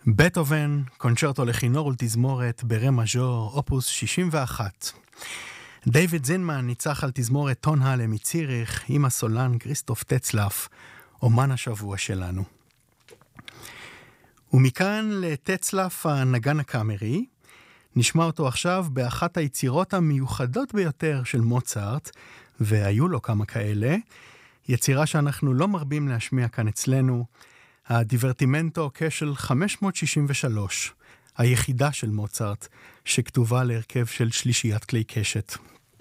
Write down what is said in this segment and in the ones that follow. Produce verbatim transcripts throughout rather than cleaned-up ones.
בטהובן, קונצ'רטו לכינור ולתזמורת ברה מז'ור, אופוס שישים ואחת. דיוויד זינמן ניצח על תזמורת טונהלה מציריך עם הסולן כריסטוף טצלף, אומן השבוע שלנו. ומכאן לטצלף הנגן הקאמרי, נשמע אותו עכשיו באחת היצירות המיוחדות ביותר של מוצרט, והיו לו כמה כאלה, יצירה שאנחנו לא מרבים להשמיע כאן אצלנו, הדיברטימנטו כשל חמש מאות שישים ושלוש, היחידה של מוצרט, שכתובה להרכב של שלישיית כלי קשת.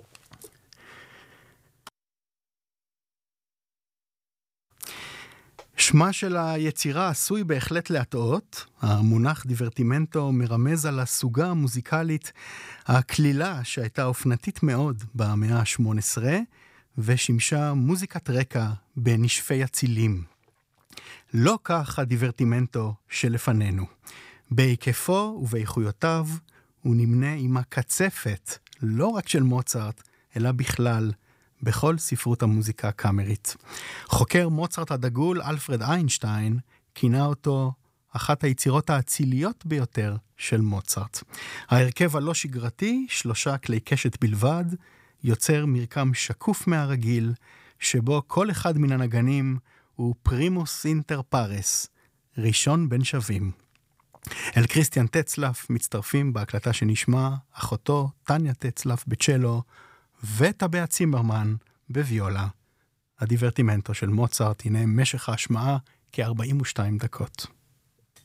שמה של היצירה עשוי בהחלט להטעות. המונח דיברטימנטו מרמז על הסוגה המוזיקלית הכלילה שהייתה אופנתית מאוד במאה ה-שמונה עשרה, ושימשה מוזיקת רקע בנשפי הצילים. לא כך הדיברטימנטו שלפנינו. בהיקפו ובאיכויותיו הוא נמנה עם הקצפת, לא רק של מוצרט, אלא בכלל, בכל ספרות המוזיקה הקאמרית. חוקר מוצרט הדגול אלפרד איינשטיין כינה אותו אחת היצירות האציליות ביותר של מוצרט. ההרכב הלא שגרתי, שלושה כלי קשת בלבד, יוצר מרקם שקוף מהרגיל, שבו כל אחד מן הנגנים הוא פרימוס אינטר פארס, ראשון בין שווים. אל כריסטיאן טצלף מצטרפים בהקלטה שנשמע אחותו טניה טצלף בצ'לו וטבע צימברמן בוויולה. הדיברטימנטו של מוצרט הנה משך ההשמעה כ-ארבעים ושתיים דקות.